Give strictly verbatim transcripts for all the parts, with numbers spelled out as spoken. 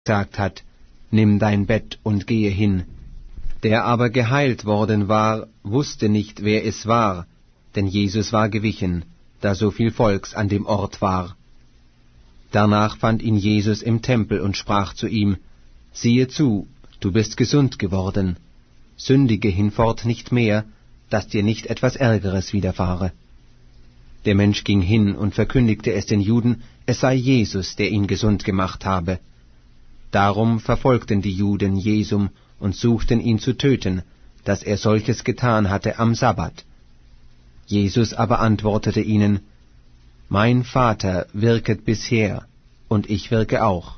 gesagt hat, »Nimm dein Bett und gehe hin.« Der aber geheilt worden war, wusste nicht, wer es war, denn Jesus war gewichen, da so viel Volks an dem Ort war. Danach fand ihn Jesus im Tempel und sprach zu ihm, »Siehe zu, du bist gesund geworden. Sündige hinfort nicht mehr, dass dir nicht etwas Ärgeres widerfahre.« Der Mensch ging hin und verkündigte es den Juden, es sei Jesus, der ihn gesund gemacht habe. Darum verfolgten die Juden Jesum und suchten ihn zu töten, dass er solches getan hatte am Sabbat. Jesus aber antwortete ihnen, »Mein Vater wirket bisher, und ich wirke auch.«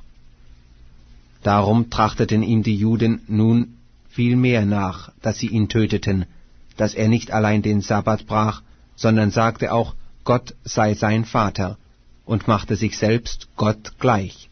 Darum trachteten ihm die Juden nun viel mehr nach, dass sie ihn töteten, dass er nicht allein den Sabbat brach, sondern sagte auch, Gott sei sein Vater, und machte sich selbst Gott gleich.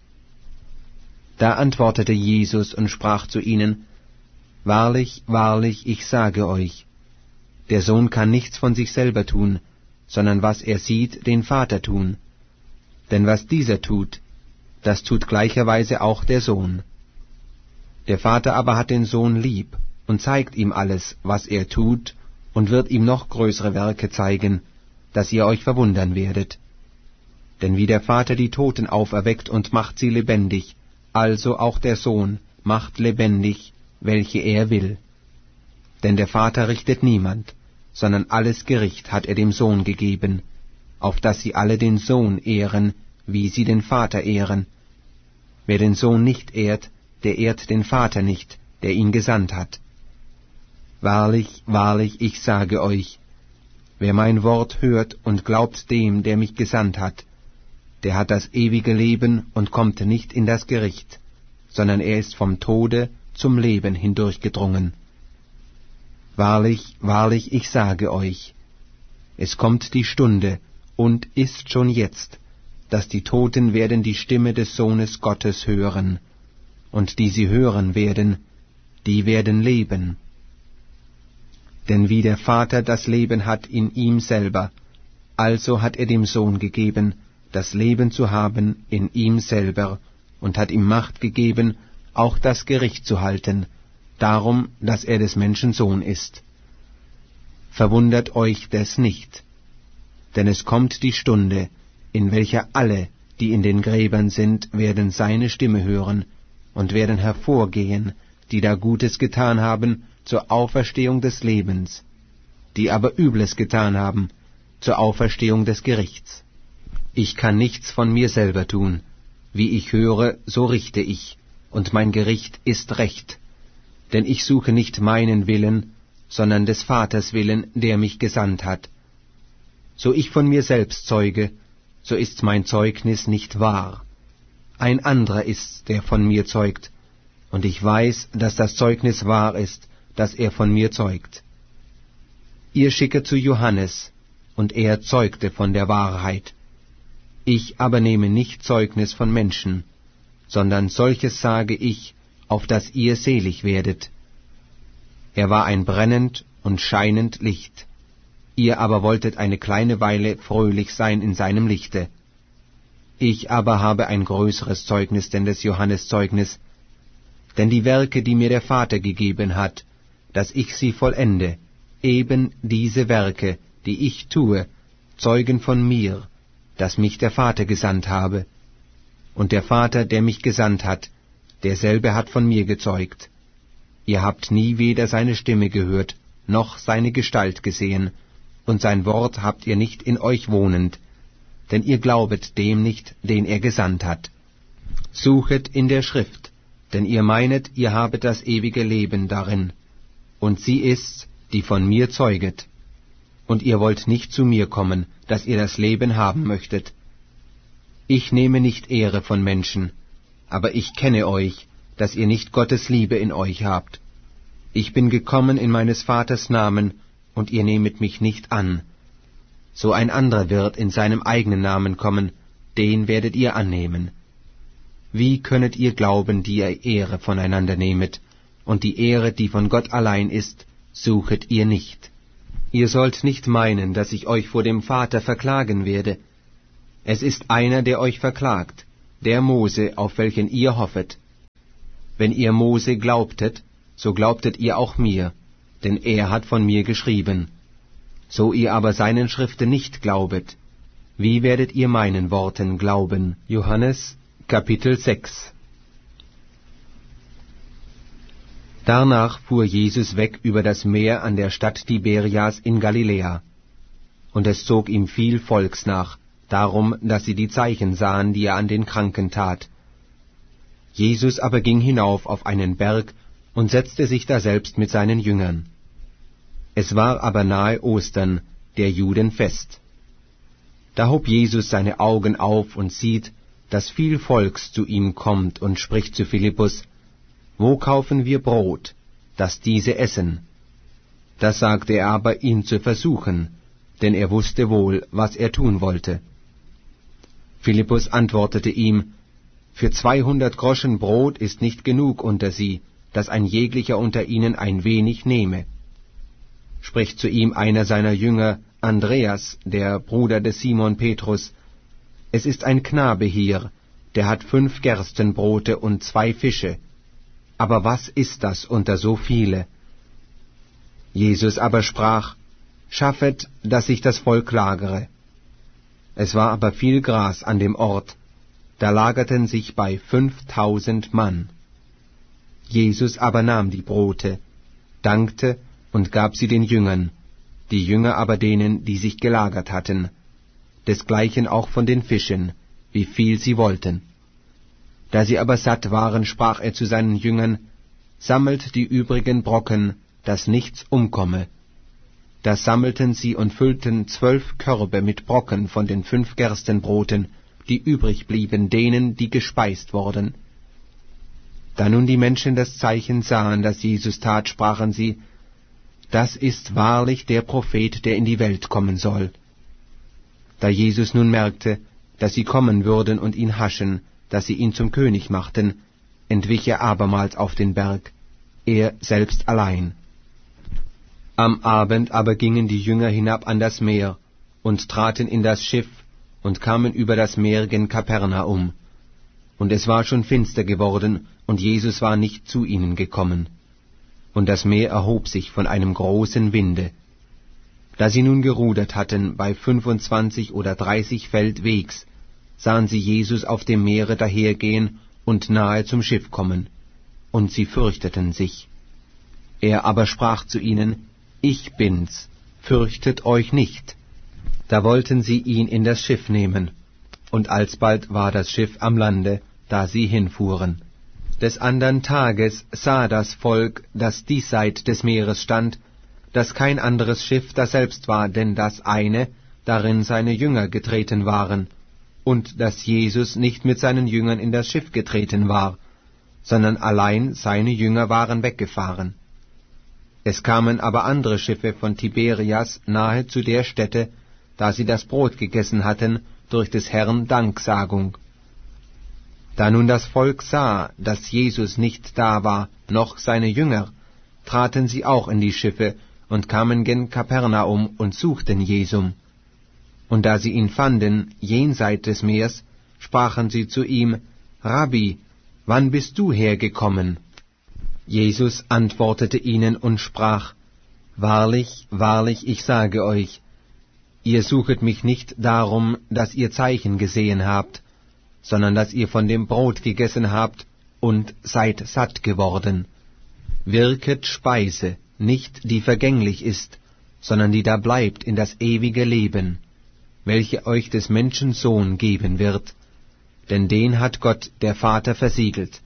Da antwortete Jesus und sprach zu ihnen, »Wahrlich, wahrlich, ich sage euch, der Sohn kann nichts von sich selber tun, sondern was er sieht, den Vater tun. Denn was dieser tut, das tut gleicherweise auch der Sohn. Der Vater aber hat den Sohn lieb und zeigt ihm alles, was er tut, und wird ihm noch größere Werke zeigen, dass ihr euch verwundern werdet. Denn wie der Vater die Toten auferweckt und macht sie lebendig, also auch der Sohn macht lebendig, welche er will. Denn der Vater richtet niemand, sondern alles Gericht hat er dem Sohn gegeben, auf dass sie alle den Sohn ehren, wie sie den Vater ehren. Wer den Sohn nicht ehrt, der ehrt den Vater nicht, der ihn gesandt hat. Wahrlich, wahrlich, ich sage euch, wer mein Wort hört und glaubt dem, der mich gesandt hat, der hat das ewige Leben und kommt nicht in das Gericht, sondern er ist vom Tode zum Leben hindurchgedrungen. Wahrlich, wahrlich, ich sage euch, es kommt die Stunde, und ist schon jetzt, dass die Toten werden die Stimme des Sohnes Gottes hören, und die sie hören werden, die werden leben. Denn wie der Vater das Leben hat in ihm selber, also hat er dem Sohn gegeben, das Leben zu haben in ihm selber, und hat ihm Macht gegeben, auch das Gericht zu halten, darum, dass er des Menschen Sohn ist. Verwundert euch des nicht, denn es kommt die Stunde, in welcher alle, die in den Gräbern sind, werden seine Stimme hören und werden hervorgehen, die da Gutes getan haben, zur Auferstehung des Lebens, die aber Übles getan haben, zur Auferstehung des Gerichts. Ich kann nichts von mir selber tun. Wie ich höre, so richte ich, und mein Gericht ist recht. Denn ich suche nicht meinen Willen, sondern des Vaters Willen, der mich gesandt hat. So ich von mir selbst zeuge, so ist mein Zeugnis nicht wahr. Ein anderer ist's, der von mir zeugt, und ich weiß, dass das Zeugnis wahr ist, das er von mir zeugt. Ihr schicket zu Johannes, und er zeugte von der Wahrheit. Ich aber nehme nicht Zeugnis von Menschen, sondern solches sage ich, auf dass ihr selig werdet. Er war ein brennend und scheinend Licht. Ihr aber wolltet eine kleine Weile fröhlich sein in seinem Lichte. Ich aber habe ein größeres Zeugnis denn des Johannes Zeugnis, denn die Werke, die mir der Vater gegeben hat, dass ich sie vollende, eben diese Werke, die ich tue, zeugen von mir, dass mich der Vater gesandt habe. Und der Vater, der mich gesandt hat, derselbe hat von mir gezeugt. Ihr habt nie weder seine Stimme gehört, noch seine Gestalt gesehen, und sein Wort habt ihr nicht in euch wohnend, denn ihr glaubet dem nicht, den er gesandt hat. Suchet in der Schrift, denn ihr meinet, ihr habet das ewige Leben darin, und sie ist's, die von mir zeuget. Und ihr wollt nicht zu mir kommen, dass ihr das Leben haben möchtet. Ich nehme nicht Ehre von Menschen, aber ich kenne euch, dass ihr nicht Gottes Liebe in euch habt. Ich bin gekommen in meines Vaters Namen, und ihr nehmet mich nicht an. So ein anderer wird in seinem eigenen Namen kommen, den werdet ihr annehmen. Wie könnet ihr glauben, die ihr Ehre voneinander nehmet, und die Ehre, die von Gott allein ist, suchet ihr nicht? Ihr sollt nicht meinen, dass ich euch vor dem Vater verklagen werde. Es ist einer, der euch verklagt, der Mose, auf welchen ihr hoffet. wenn ihr Mose glaubtet, so glaubtet ihr auch mir, denn er hat von mir geschrieben. So ihr aber seinen Schriften nicht glaubet, wie werdet ihr meinen Worten glauben? Johannes Kapitel sechs. Danach fuhr Jesus weg über das Meer an der Stadt Tiberias in Galiläa. Und es zog ihm viel Volks nach, darum, dass sie die Zeichen sahen, die er an den Kranken tat. Jesus aber ging hinauf auf einen Berg und setzte sich daselbst mit seinen Jüngern. Es war aber nahe Ostern, der Juden Fest. Da hob Jesus seine Augen auf und sieht, dass viel Volks zu ihm kommt, und spricht zu Philippus: Wo kaufen wir Brot, dass diese essen? Das sagte er aber, ihn zu versuchen, denn er wusste wohl, was er tun wollte. Philippus antwortete ihm: Für zweihundert Groschen Brot ist nicht genug unter sie, dass ein jeglicher unter ihnen ein wenig nehme. Spricht zu ihm einer seiner Jünger, Andreas, der Bruder des Simon Petrus: Es ist ein Knabe hier, der hat fünf Gerstenbrote und zwei Fische. Aber was ist das unter so viele? Jesus aber sprach: Schaffet, dass sich das Volk lagere. Es war aber viel Gras an dem Ort, da lagerten sich bei fünftausend Mann. Jesus aber nahm die Brote, dankte und gab sie den Jüngern, die Jünger aber denen, die sich gelagert hatten, desgleichen auch von den Fischen, wie viel sie wollten. Da sie aber satt waren, sprach er zu seinen Jüngern: Sammelt die übrigen Brocken, dass nichts umkomme. Da sammelten sie und füllten zwölf Körbe mit Brocken von den fünf Gerstenbroten, die übrig blieben denen, die gespeist wurden. Da nun die Menschen das Zeichen sahen, das Jesus tat, sprachen sie: Das ist wahrlich der Prophet, der in die Welt kommen soll. Da Jesus nun merkte, dass sie kommen würden und ihn haschen, dass sie ihn zum König machten, entwich er abermals auf den Berg, er selbst allein. Am Abend aber gingen die Jünger hinab an das Meer und traten in das Schiff und kamen über das Meer gen Kapernaum. Und es war schon finster geworden, und Jesus war nicht zu ihnen gekommen. Und das Meer erhob sich von einem großen Winde. Da sie nun gerudert hatten, bei fünfundzwanzig oder dreißig Feld Wegs, sahen sie Jesus auf dem Meere dahergehen und nahe zum Schiff kommen, und sie fürchteten sich. Er aber sprach zu ihnen: Ich bin's, fürchtet euch nicht. Da wollten sie ihn in das Schiff nehmen, und alsbald war das Schiff am Lande, da sie hinfuhren. Des andern Tages sah das Volk, das diesseit des Meeres stand, dass kein anderes Schiff daselbst war, denn das eine, darin seine Jünger getreten waren, und dass Jesus nicht mit seinen Jüngern in das Schiff getreten war, sondern allein seine Jünger waren weggefahren. Es kamen aber andere Schiffe von Tiberias nahe zu der Stätte, da sie das Brot gegessen hatten, durch des Herrn Danksagung. Da nun das Volk sah, dass Jesus nicht da war, noch seine Jünger, traten sie auch in die Schiffe und kamen gen Kapernaum und suchten Jesum. Und da sie ihn fanden, jenseits des Meers, sprachen sie zu ihm: Rabbi, wann bist du hergekommen? Jesus antwortete ihnen und sprach: Wahrlich, wahrlich, ich sage euch, ihr suchet mich nicht darum, dass ihr Zeichen gesehen habt, sondern dass ihr von dem Brot gegessen habt und seid satt geworden. Wirket Speise, nicht die vergänglich ist, sondern die da bleibt in das ewige Leben, welche euch des Menschen Sohn geben wird, denn den hat Gott der Vater versiegelt.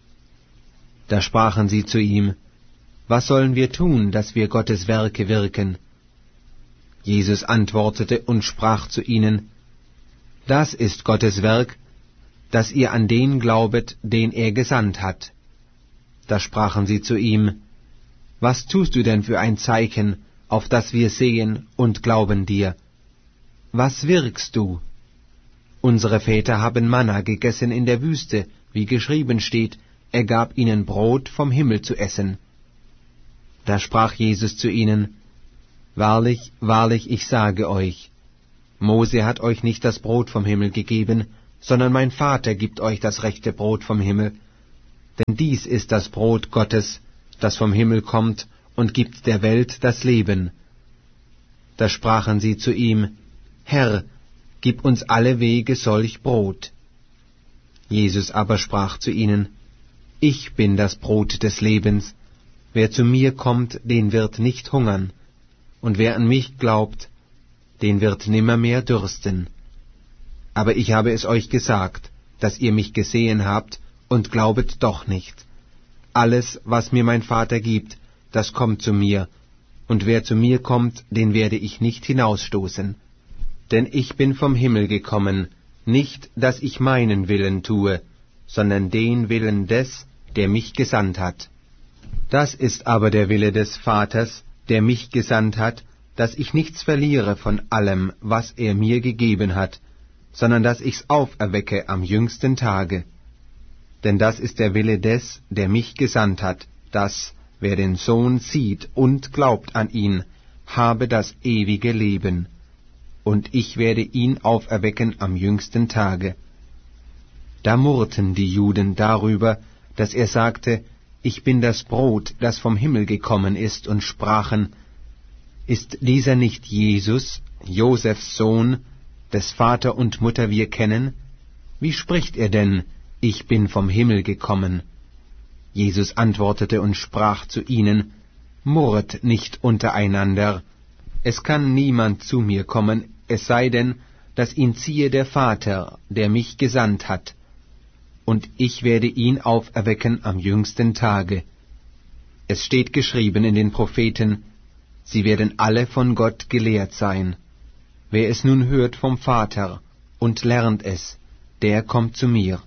Da sprachen sie zu ihm: Was sollen wir tun, dass wir Gottes Werke wirken? Jesus antwortete und sprach zu ihnen: Das ist Gottes Werk, dass ihr an den glaubet, den er gesandt hat. Da sprachen sie zu ihm: Was tust du denn für ein Zeichen, auf das wir sehen und glauben dir? Was wirkst du? Unsere Väter haben Manna gegessen in der Wüste, wie geschrieben steht, er gab ihnen Brot vom Himmel zu essen. Da sprach Jesus zu ihnen: Wahrlich, wahrlich, ich sage euch, Mose hat euch nicht das Brot vom Himmel gegeben, sondern mein Vater gibt euch das rechte Brot vom Himmel. Denn dies ist das Brot Gottes, das vom Himmel kommt und gibt der Welt das Leben. Da sprachen sie zu ihm, Herr, gib uns alle Wege solch Brot. Jesus aber sprach zu ihnen, Ich bin das Brot des Lebens. Wer zu mir kommt, den wird nicht hungern, und wer an mich glaubt, den wird nimmermehr dürsten. Aber ich habe es euch gesagt, dass ihr mich gesehen habt, und glaubet doch nicht. Alles, was mir mein Vater gibt, das kommt zu mir, und wer zu mir kommt, den werde ich nicht hinausstoßen. Denn ich bin vom Himmel gekommen, nicht, dass ich meinen Willen tue, sondern den Willen des, der mich gesandt hat. Das ist aber der Wille des Vaters, der mich gesandt hat, dass ich nichts verliere von allem, was er mir gegeben hat, sondern dass ich's auferwecke am jüngsten Tage. Denn das ist der Wille des, der mich gesandt hat, dass, wer den Sohn sieht und glaubt an ihn, habe das ewige Leben. Und ich werde ihn auferwecken am jüngsten Tage. Da murrten die Juden darüber, dass er sagte, Ich bin das Brot, das vom Himmel gekommen ist, und sprachen, Ist dieser nicht Jesus, Josefs Sohn, des Vater und Mutter wir kennen? Wie spricht er denn, Ich bin vom Himmel gekommen? Jesus antwortete und sprach zu ihnen, Murret nicht untereinander. Es kann niemand zu mir kommen, es sei denn, dass ihn ziehe der Vater, der mich gesandt hat. Und ich werde ihn auferwecken am jüngsten Tage. Es steht geschrieben in den Propheten, sie werden alle von Gott gelehrt sein. Wer es nun hört vom Vater und lernt es, der kommt zu mir.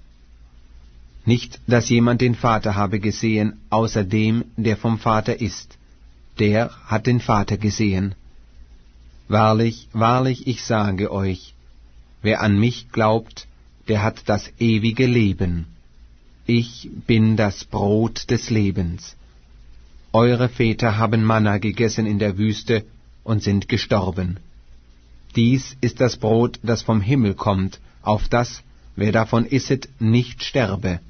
Nicht, dass jemand den Vater habe gesehen, außer dem, der vom Vater ist. Der hat den Vater gesehen. Wahrlich, wahrlich, ich sage euch, wer an mich glaubt, der hat das ewige Leben. Ich bin das Brot des Lebens. Eure Väter haben Manna gegessen in der Wüste und sind gestorben. Dies ist das Brot, das vom Himmel kommt, auf das, wer davon isset, nicht sterbe.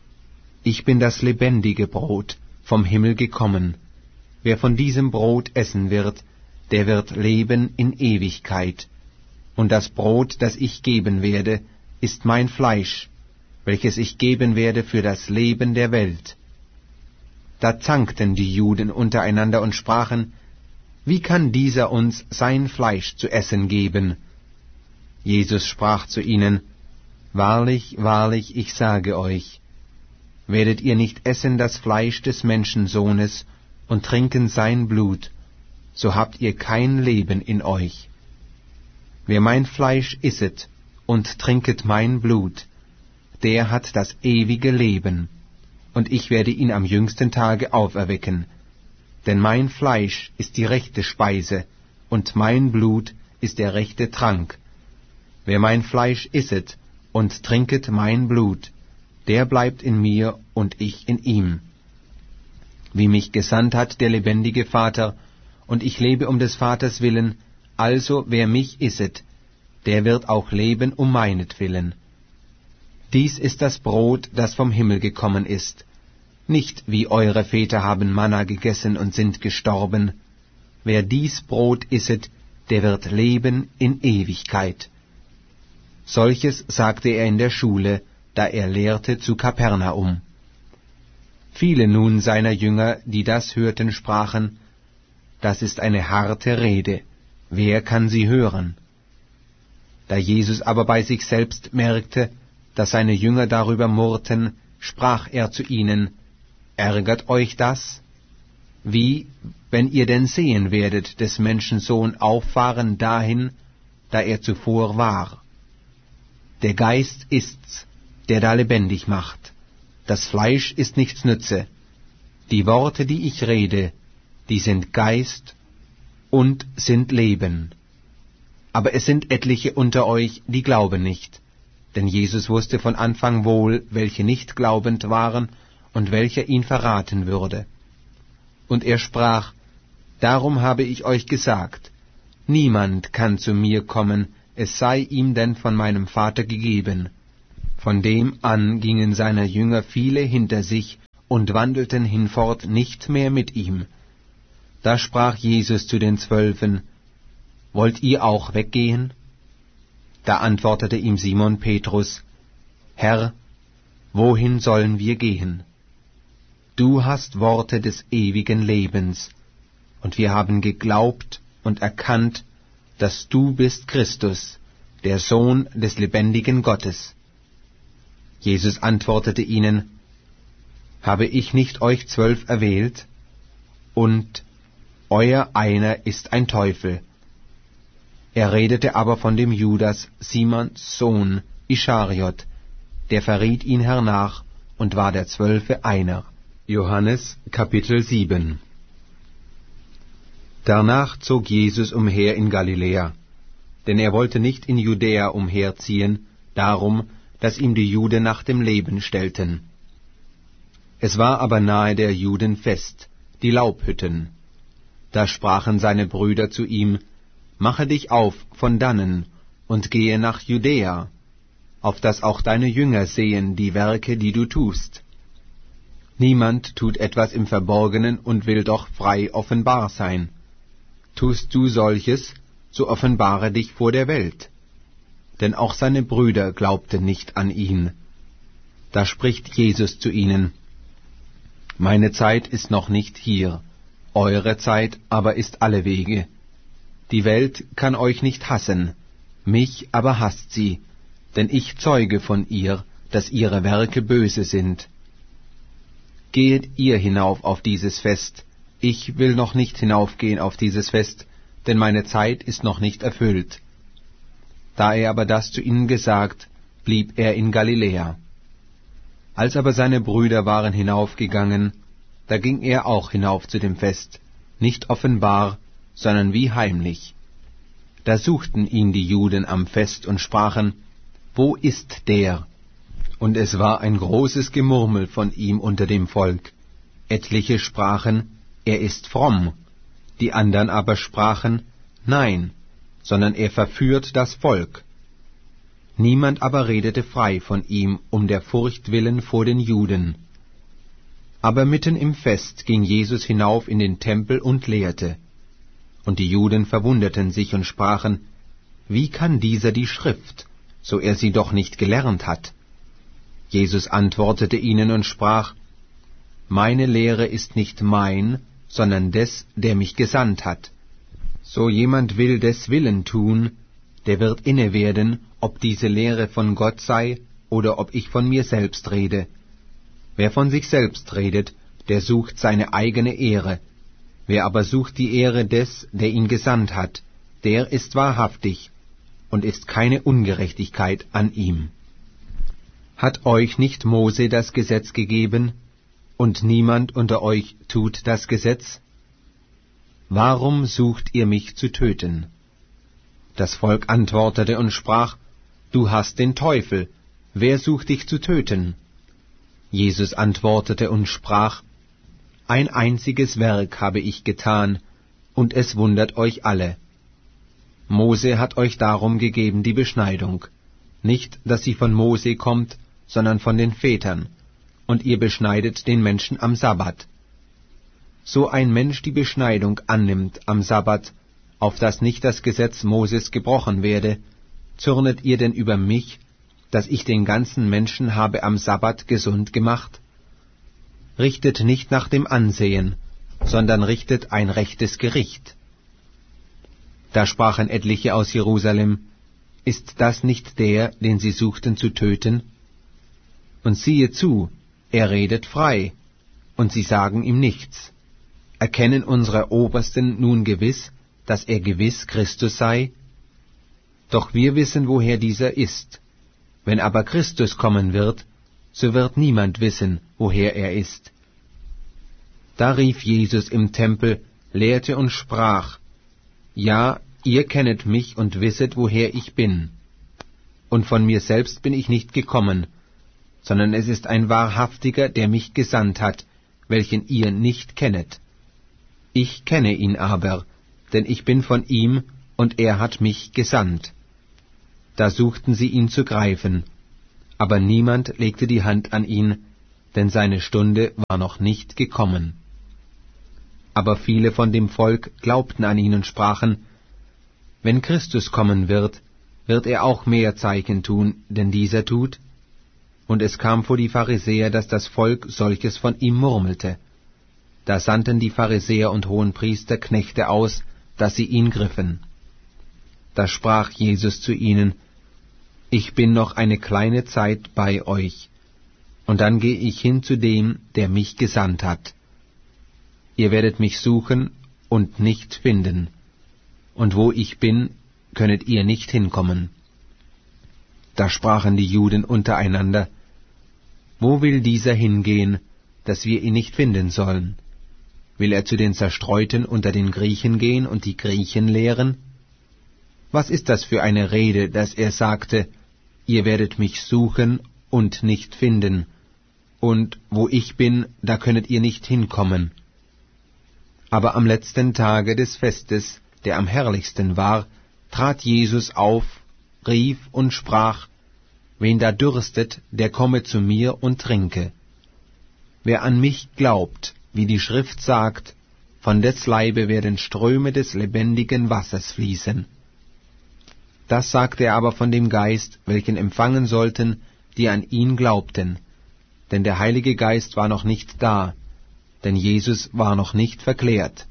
Ich bin das lebendige Brot, vom Himmel gekommen. Wer von diesem Brot essen wird, der wird leben in Ewigkeit. Und das Brot, das ich geben werde, ist mein Fleisch, welches ich geben werde für das Leben der Welt. Da zankten die Juden untereinander und sprachen, Wie kann dieser uns sein Fleisch zu essen geben? Jesus sprach zu ihnen, Wahrlich, wahrlich, ich sage euch, werdet ihr nicht essen das Fleisch des Menschensohnes und trinken sein Blut, so habt ihr kein Leben in euch. Wer mein Fleisch isset und trinket mein Blut, der hat das ewige Leben, und ich werde ihn am jüngsten Tage auferwecken. Denn mein Fleisch ist die rechte Speise, und mein Blut ist der rechte Trank. Wer mein Fleisch isset und trinket mein Blut, der bleibt in mir und ich in ihm. Wie mich gesandt hat der lebendige Vater, und ich lebe um des Vaters willen, also wer mich isset, der wird auch leben um meinetwillen. Dies ist das Brot, das vom Himmel gekommen ist. Nicht wie eure Väter haben Manna gegessen und sind gestorben. Wer dies Brot isset, der wird leben in Ewigkeit. Solches sagte er in der Schule, da er lehrte zu Kapernaum. Viele nun seiner Jünger, die das hörten, sprachen, Das ist eine harte Rede, wer kann sie hören? Da Jesus aber bei sich selbst merkte, dass seine Jünger darüber murrten, sprach er zu ihnen, Ärgert euch das? Wie, wenn ihr denn sehen werdet des Menschen Sohn auffahren dahin, da er zuvor war? Der Geist ist's, der da lebendig macht. Das Fleisch ist nichts nütze. Die Worte, die ich rede, die sind Geist und sind Leben. Aber es sind etliche unter euch, die glauben nicht. Denn Jesus wusste von Anfang wohl, welche nicht glaubend waren und welcher ihn verraten würde. Und er sprach, Darum habe ich euch gesagt, niemand kann zu mir kommen, es sei ihm denn von meinem Vater gegeben. Von dem an gingen seine Jünger viele hinter sich und wandelten hinfort nicht mehr mit ihm. Da sprach Jesus zu den Zwölfen: Wollt ihr auch weggehen? Da antwortete ihm Simon Petrus: Herr, wohin sollen wir gehen? Du hast Worte des ewigen Lebens, und wir haben geglaubt und erkannt, dass du bist Christus, der Sohn des lebendigen Gottes. Jesus antwortete ihnen: Habe ich nicht euch zwölf erwählt? Und euer einer ist ein Teufel. Er redete aber von dem Judas, Simons Sohn, Ischariot, der verriet ihn hernach und war der Zwölfe einer. Johannes Kapitel sieben. Danach zog Jesus umher in Galiläa, denn er wollte nicht in Judäa umherziehen, darum, dass ihm die Juden nach dem Leben stellten. Es war aber nahe der Juden Fest, die Laubhütten. Da sprachen seine Brüder zu ihm: Mache dich auf von dannen und gehe nach Judäa, auf dass auch deine Jünger sehen die Werke, die du tust. Niemand tut etwas im Verborgenen und will doch frei offenbar sein. Tust du solches, so offenbare dich vor der Welt. Denn auch seine Brüder glaubten nicht an ihn. Da spricht Jesus zu ihnen: Meine Zeit ist noch nicht hier, eure Zeit aber ist allewege. Die Welt kann euch nicht hassen, mich aber hasst sie, denn ich zeuge von ihr, dass ihre Werke böse sind. Gehet ihr hinauf auf dieses Fest, ich will noch nicht hinaufgehen auf dieses Fest, denn meine Zeit ist noch nicht erfüllt. Da er aber das zu ihnen gesagt, blieb er in Galiläa. Als aber seine Brüder waren hinaufgegangen, da ging er auch hinauf zu dem Fest, nicht offenbar, sondern wie heimlich. Da suchten ihn die Juden am Fest und sprachen: Wo ist der? Und es war ein großes Gemurmel von ihm unter dem Volk. Etliche sprachen: Er ist fromm. Die andern aber sprachen: Nein, sondern er verführt das Volk. Niemand aber redete frei von ihm um der Furcht willen vor den Juden. Aber mitten im Fest ging Jesus hinauf in den Tempel und lehrte. Und die Juden verwunderten sich und sprachen: Wie kann dieser die Schrift, so er sie doch nicht gelernt hat? Jesus antwortete ihnen und sprach: Meine Lehre ist nicht mein, sondern des, der mich gesandt hat. So jemand will des Willen tun, der wird inne werden, ob diese Lehre von Gott sei oder ob ich von mir selbst rede. Wer von sich selbst redet, der sucht seine eigene Ehre. Wer aber sucht die Ehre des, der ihn gesandt hat, der ist wahrhaftig, und ist keine Ungerechtigkeit an ihm. Hat euch nicht Mose das Gesetz gegeben, und niemand unter euch tut das Gesetz? Warum sucht ihr mich zu töten? Das Volk antwortete und sprach: Du hast den Teufel, wer sucht dich zu töten? Jesus antwortete und sprach: Ein einziges Werk habe ich getan, und es wundert euch alle. Mose hat euch darum gegeben die Beschneidung, nicht, dass sie von Mose kommt, sondern von den Vätern, und ihr beschneidet den Menschen am Sabbat. So ein Mensch die Beschneidung annimmt am Sabbat, auf dass nicht das Gesetz Moses gebrochen werde, zürnet ihr denn über mich, dass ich den ganzen Menschen habe am Sabbat gesund gemacht? Richtet nicht nach dem Ansehen, sondern richtet ein rechtes Gericht. Da sprachen etliche aus Jerusalem: Ist das nicht der, den sie suchten zu töten? Und siehe zu, er redet frei, und sie sagen ihm nichts. Erkennen unsere Obersten nun gewiss, dass er gewiss Christus sei? Doch wir wissen, woher dieser ist. Wenn aber Christus kommen wird, so wird niemand wissen, woher er ist. Da rief Jesus im Tempel, lehrte und sprach: Ja, ihr kennet mich und wisset, woher ich bin. Und von mir selbst bin ich nicht gekommen, sondern es ist ein Wahrhaftiger, der mich gesandt hat, welchen ihr nicht kennet. Ich kenne ihn aber, denn ich bin von ihm, und er hat mich gesandt. Da suchten sie ihn zu greifen, aber niemand legte die Hand an ihn, denn seine Stunde war noch nicht gekommen. Aber viele von dem Volk glaubten an ihn und sprachen, wenn Christus kommen wird, wird er auch mehr Zeichen tun, denn dieser tut. Und es kam vor die Pharisäer, dass das Volk solches von ihm murmelte. Da sandten die Pharisäer und Hohenpriester Knechte aus, dass sie ihn griffen. Da sprach Jesus zu ihnen, ich bin noch eine kleine Zeit bei euch, und dann gehe ich hin zu dem, der mich gesandt hat. Ihr werdet mich suchen und nicht finden, und wo ich bin, könnet ihr nicht hinkommen. Da sprachen die Juden untereinander, wo will dieser hingehen, dass wir ihn nicht finden sollen? Will er zu den Zerstreuten unter den Griechen gehen und die Griechen lehren? Was ist das für eine Rede, dass er sagte, ihr werdet mich suchen und nicht finden, und wo ich bin, da könnet ihr nicht hinkommen. Aber am letzten Tage des Festes, der am herrlichsten war, trat Jesus auf, rief und sprach, wen da dürstet, der komme zu mir und trinke. Wer an mich glaubt, wie die Schrift sagt, von des Leibe werden Ströme des lebendigen Wassers fließen. Das sagte er aber von dem Geist, welchen empfangen sollten, die an ihn glaubten, denn der Heilige Geist war noch nicht da, denn Jesus war noch nicht verklärt.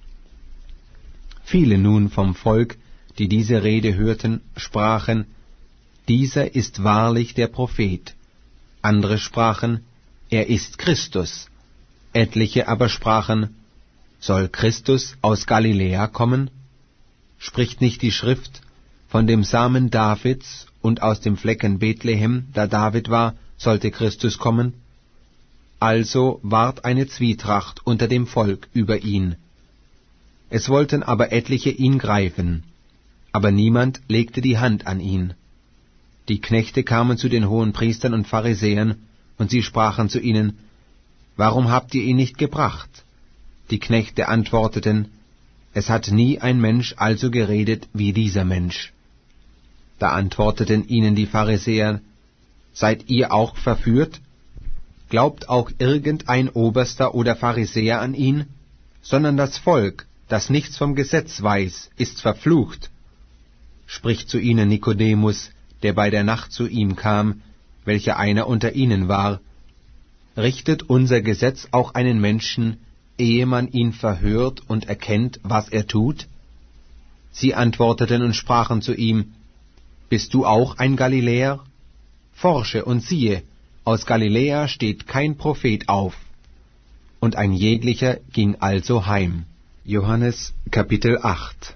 Viele nun vom Volk, die diese Rede hörten, sprachen, dieser ist wahrlich der Prophet. Andere sprachen, er ist Christus. Etliche aber sprachen, soll Christus aus Galiläa kommen? Spricht nicht die Schrift, von dem Samen Davids und aus dem Flecken Bethlehem, da David war, sollte Christus kommen? Also ward eine Zwietracht unter dem Volk über ihn. Es wollten aber etliche ihn greifen, aber niemand legte die Hand an ihn. Die Knechte kamen zu den Hohenpriestern und Pharisäern, und sie sprachen zu ihnen, warum habt ihr ihn nicht gebracht? Die Knechte antworteten, es hat nie ein Mensch also geredet wie dieser Mensch. Da antworteten ihnen die Pharisäer, seid ihr auch verführt? Glaubt auch irgendein Oberster oder Pharisäer an ihn? Sondern das Volk, das nichts vom Gesetz weiß, ist verflucht. Spricht zu ihnen Nikodemus, der bei der Nacht zu ihm kam, welcher einer unter ihnen war, richtet unser Gesetz auch einen Menschen, ehe man ihn verhört und erkennt, was er tut? Sie antworteten und sprachen zu ihm, bist du auch ein Galiläer? Forsche und siehe, aus Galiläa steht kein Prophet auf. Und ein jeglicher ging also heim. Johannes Kapitel acht.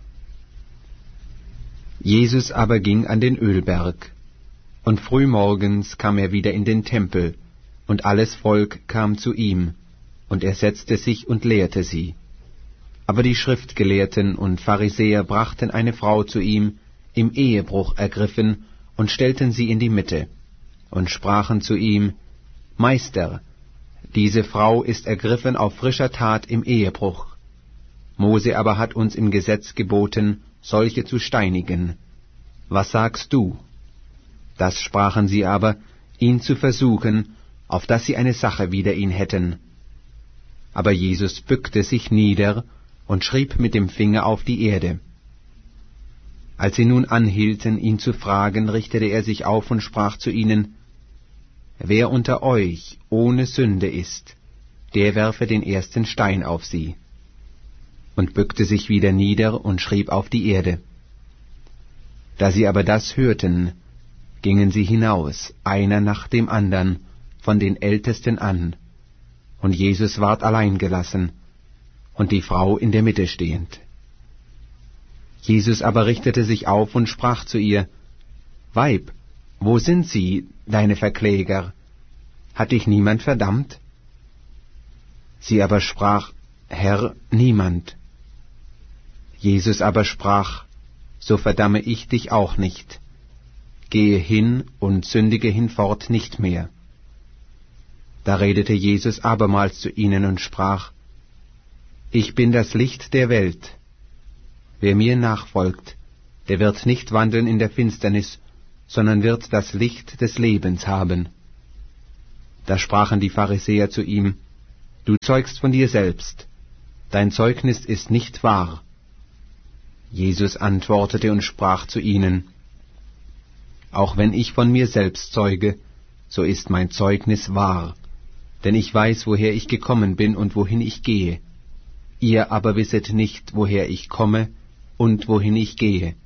Jesus aber ging an den Ölberg, und frühmorgens kam er wieder in den Tempel, und alles Volk kam zu ihm, und er setzte sich und lehrte sie. Aber die Schriftgelehrten und Pharisäer brachten eine Frau zu ihm, im Ehebruch ergriffen, und stellten sie in die Mitte, und sprachen zu ihm, Meister, diese Frau ist ergriffen auf frischer Tat im Ehebruch. Mose aber hat uns im Gesetz geboten, solche zu steinigen. Was sagst du? Das sprachen sie aber, ihn zu versuchen, auf dass sie eine Sache wider ihn hätten. Aber Jesus bückte sich nieder und schrieb mit dem Finger auf die Erde. Als sie nun anhielten, ihn zu fragen, richtete er sich auf und sprach zu ihnen, wer unter euch ohne Sünde ist, der werfe den ersten Stein auf sie. Und bückte sich wieder nieder und schrieb auf die Erde. Da sie aber das hörten, gingen sie hinaus, einer nach dem andern, von den Ältesten an, und Jesus ward allein gelassen, und die Frau in der Mitte stehend. Jesus aber richtete sich auf und sprach zu ihr, Weib, wo sind sie, deine Verkläger? Hat dich niemand verdammt? Sie aber sprach, Herr, niemand. Jesus aber sprach, so verdamme ich dich auch nicht. Gehe hin und sündige hinfort nicht mehr. Da redete Jesus abermals zu ihnen und sprach, Ich bin das Licht der Welt. Wer mir nachfolgt, der wird nicht wandeln in der Finsternis, sondern wird das Licht des Lebens haben. Da sprachen die Pharisäer zu ihm: Du zeugst von dir selbst, dein Zeugnis ist nicht wahr. Jesus antwortete und sprach zu ihnen: Auch wenn ich von mir selbst zeuge, so ist mein Zeugnis wahr, denn ich weiß, woher ich gekommen bin und wohin ich gehe. Ihr aber wisset nicht, woher ich komme und wohin ich gehe.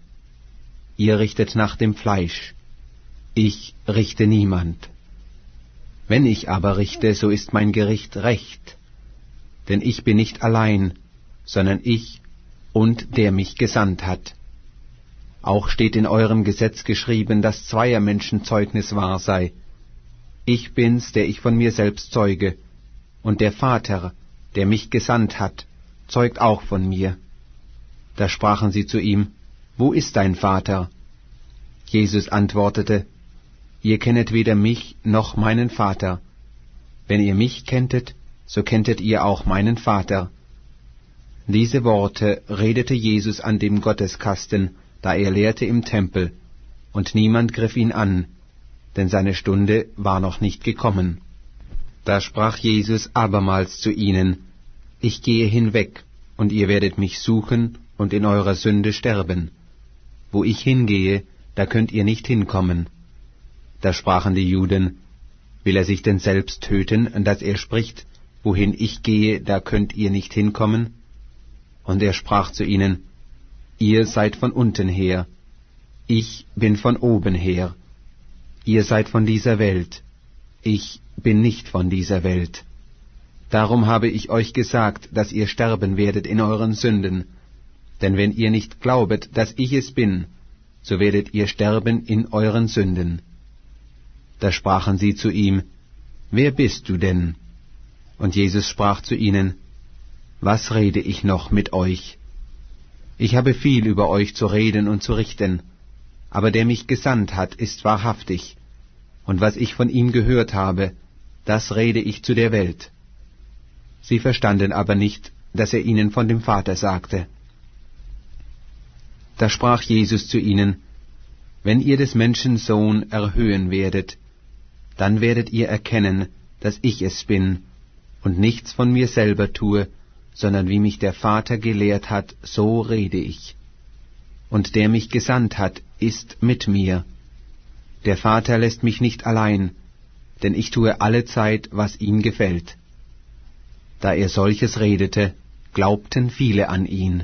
Ihr richtet nach dem Fleisch, ich richte niemand. Wenn ich aber richte, so ist mein Gericht recht, denn ich bin nicht allein, sondern ich und der mich gesandt hat. Auch steht in eurem Gesetz geschrieben, dass zweier Menschen Zeugnis wahr sei. Ich bin's, der ich von mir selbst zeuge, und der Vater, der mich gesandt hat, zeugt auch von mir. Da sprachen sie zu ihm: Wo ist dein Vater? Jesus antwortete: Ihr kennet weder mich noch meinen Vater. Wenn ihr mich kenntet, so kenntet ihr auch meinen Vater. Diese Worte redete Jesus an dem Gotteskasten, da er lehrte im Tempel, und niemand griff ihn an, denn seine Stunde war noch nicht gekommen. Da sprach Jesus abermals zu ihnen: Ich gehe hinweg, und ihr werdet mich suchen und in eurer Sünde sterben. Wo ich hingehe, da könnt ihr nicht hinkommen. Da sprachen die Juden: Will er sich denn selbst töten, dass er spricht: Wohin ich gehe, da könnt ihr nicht hinkommen? Und er sprach zu ihnen: Ihr seid von unten her, ich bin von oben her. Ihr seid von dieser Welt, ich bin nicht von dieser Welt. Darum habe ich euch gesagt, dass ihr sterben werdet in euren Sünden. Denn wenn ihr nicht glaubet, dass ich es bin, so werdet ihr sterben in euren Sünden. Da sprachen sie zu ihm: Wer bist du denn? Und Jesus sprach zu ihnen: Was rede ich noch mit euch? Ich habe viel über euch zu reden und zu richten, aber der mich gesandt hat, ist wahrhaftig, und was ich von ihm gehört habe, das rede ich zu der Welt. Sie verstanden aber nicht, dass er ihnen von dem Vater sagte. Da sprach Jesus zu ihnen: Wenn ihr des Menschen Sohn erhöhen werdet, dann werdet ihr erkennen, dass ich es bin, und nichts von mir selber tue, sondern wie mich der Vater gelehrt hat, so rede ich. Und der mich gesandt hat, ist mit mir. Der Vater lässt mich nicht allein, denn ich tue allezeit, was ihm gefällt. Da er solches redete, glaubten viele an ihn.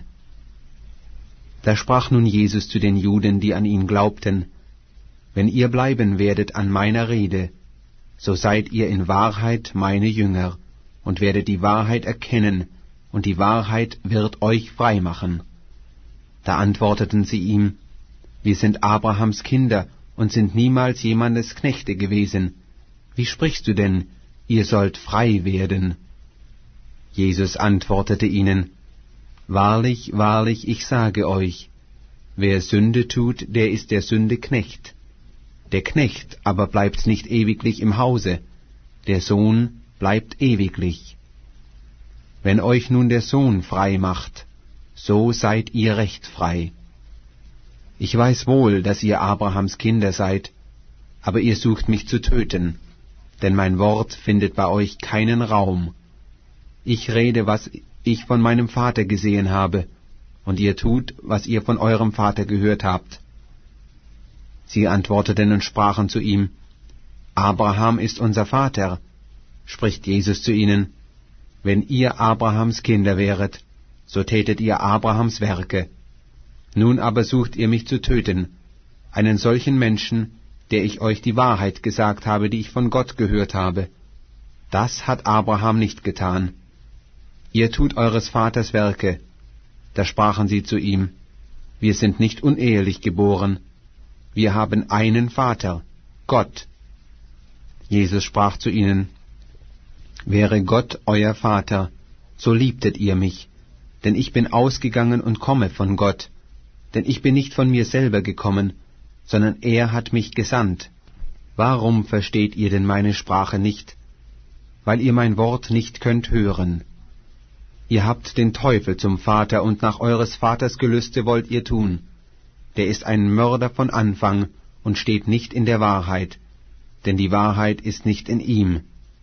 Da sprach nun Jesus zu den Juden, die an ihn glaubten: Wenn ihr bleiben werdet an meiner Rede, so seid ihr in Wahrheit meine Jünger, und werdet die Wahrheit erkennen, und die Wahrheit wird euch frei machen. Da antworteten sie ihm: Wir sind Abrahams Kinder und sind niemals jemandes Knechte gewesen. Wie sprichst du denn, ihr sollt frei werden? Jesus antwortete ihnen: Wahrlich, wahrlich, ich sage euch, wer Sünde tut, der ist der Sünde Knecht. Der Knecht aber bleibt nicht ewiglich im Hause, der Sohn bleibt ewiglich. Wenn euch nun der Sohn frei macht, so seid ihr recht frei. Ich weiß wohl, dass ihr Abrahams Kinder seid, aber ihr sucht mich zu töten, denn mein Wort findet bei euch keinen Raum. Ich rede, was ich von meinem Vater gesehen habe, und ihr tut, was ihr von eurem Vater gehört habt. Sie antworteten und sprachen zu ihm: Abraham ist unser Vater. Spricht Jesus zu ihnen: Wenn ihr Abrahams Kinder wäret, so tätet ihr Abrahams Werke. Nun aber sucht ihr mich zu töten, einen solchen Menschen, der ich euch die Wahrheit gesagt habe, die ich von Gott gehört habe. Das hat Abraham nicht getan. Ihr tut eures Vaters Werke. Da sprachen sie zu ihm: Wir sind nicht unehelich geboren. Wir haben einen Vater, Gott. Jesus sprach zu ihnen: Wäre Gott euer Vater, so liebtet ihr mich, denn ich bin ausgegangen und komme von Gott, denn ich bin nicht von mir selber gekommen, sondern er hat mich gesandt. Warum versteht ihr denn meine Sprache nicht? Weil ihr mein Wort nicht könnt hören. Ihr habt den Teufel zum Vater, und nach eures Vaters Gelüste wollt ihr tun. Der ist ein Mörder von Anfang und steht nicht in der Wahrheit, denn die Wahrheit ist nicht in ihm.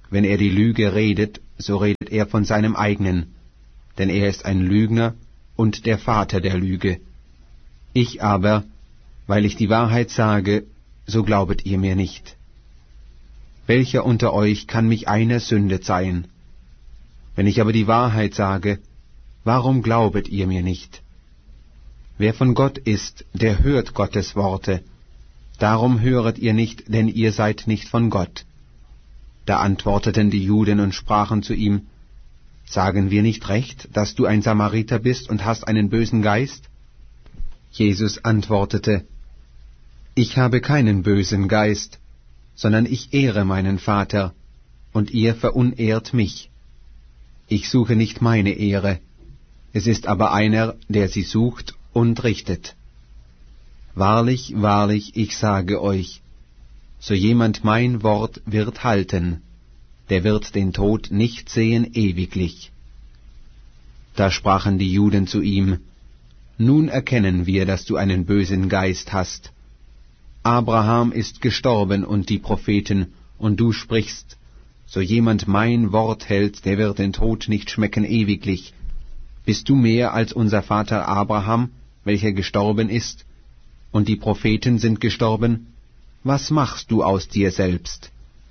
wenn er die Lüge redet, so redet er von seinem eigenen, denn er ist ein Lügner und der Vater der Lüge. Ich aber, weil ich die Wahrheit sage, so glaubet ihr mir nicht. Welcher unter euch kann mich einer Sünde zeihen? Wenn ich aber die Wahrheit sage, warum glaubet ihr mir nicht? Wer von Gott ist, der hört Gottes Worte. Darum höret ihr nicht, denn ihr seid nicht von Gott. Da antworteten die Juden und sprachen zu ihm, sagen wir nicht recht, dass du ein Samariter bist und hast einen bösen Geist? Jesus antwortete, ich habe keinen bösen Geist, sondern ich ehre meinen Vater, und ihr verunehrt mich. Ich suche nicht meine Ehre, es ist aber einer, der sie sucht und richtet. Wahrlich, wahrlich, ich sage euch, so jemand mein Wort wird halten, der wird den Tod nicht sehen ewiglich. Da sprachen die Juden zu ihm, nun erkennen wir, dass du einen bösen Geist hast. Abraham ist gestorben und die Propheten, und du sprichst, so jemand mein Wort hält, der wird den Tod nicht schmecken ewiglich. Bist du mehr als unser Vater Abraham, welcher gestorben ist, und die Propheten sind gestorben? Was machst du aus dir selbst?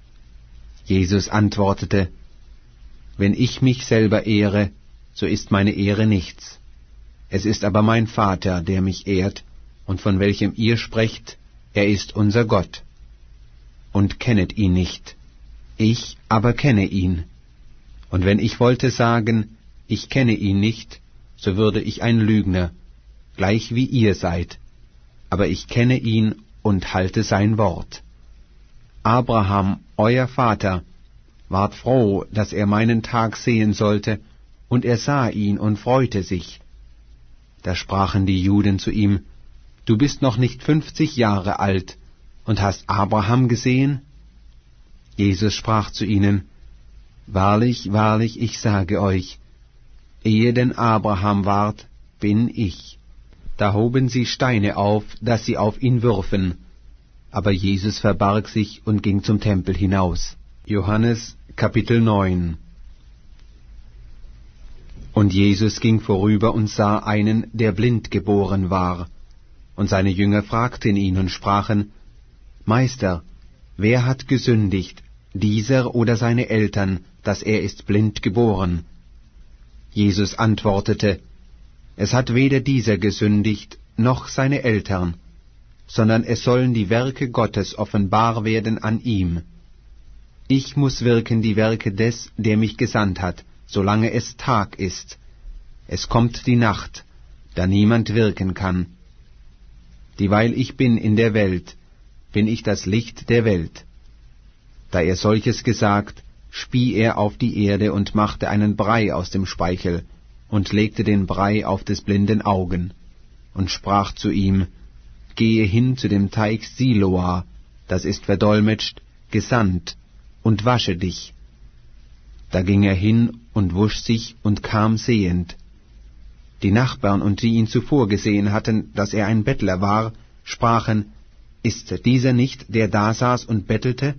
Jesus antwortete, wenn ich mich selber ehre, so ist meine Ehre nichts. Es ist aber mein Vater, der mich ehrt, und von welchem ihr sprecht, er ist unser Gott. Und kennet ihn nicht, ich aber kenne ihn. Und wenn ich wollte sagen, ich kenne ihn nicht, so würde ich ein Lügner, gleich wie ihr seid. Aber ich kenne ihn und halte sein Wort. Abraham, euer Vater, ward froh, dass er meinen Tag sehen sollte, und er sah ihn und freute sich. Da sprachen die Juden zu ihm, du bist noch nicht fünfzig Jahre alt und hast Abraham gesehen? Jesus sprach zu ihnen, wahrlich, wahrlich, ich sage euch, ehe denn Abraham ward, bin ich. Da hoben sie Steine auf, dass sie auf ihn würfen. Aber Jesus verbarg sich und ging zum Tempel hinaus. Johannes Kapitel neun. Und Jesus ging vorüber und sah einen, der blind geboren war. Und seine Jünger fragten ihn und sprachen, Meister, wer hat gesündigt, dieser oder seine Eltern, dass er ist blind geboren? Jesus antwortete, es hat weder dieser gesündigt, noch seine Eltern, sondern es sollen die Werke Gottes offenbar werden an ihm. Ich muß wirken die Werke des, der mich gesandt hat, solange es Tag ist. Es kommt die Nacht, da niemand wirken kann. Dieweil ich bin in der Welt, bin ich das Licht der Welt. Da er solches gesagt, spie er auf die Erde und machte einen Brei aus dem Speichel und legte den Brei auf des blinden Augen und sprach zu ihm, gehe hin zu dem Teich Siloa, das ist verdolmetscht, gesandt, und wasche dich. Da ging er hin und wusch sich und kam sehend. Die Nachbarn und die ihn zuvor gesehen hatten, dass er ein Bettler war, sprachen, ist dieser nicht, der da saß und bettelte?